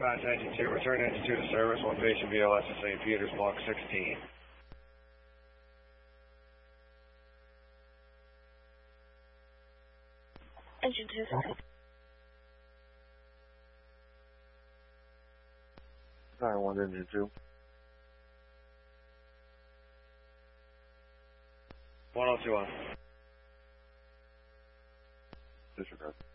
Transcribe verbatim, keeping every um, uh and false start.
Dispatch Engine two, return Engine two to service, location V L S at Saint Peter's, Block sixteen. Engine two. nine one Engine two. one oh two on. Disregard.